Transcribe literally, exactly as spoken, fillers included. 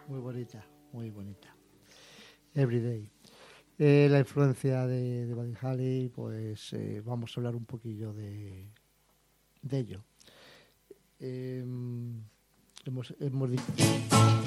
Muy bonita, muy bonita. Everyday. Eh, la influencia de, de Buddy Holly, pues eh, vamos a hablar un poquillo de, de ello. Eh, hemos, hemos dicho...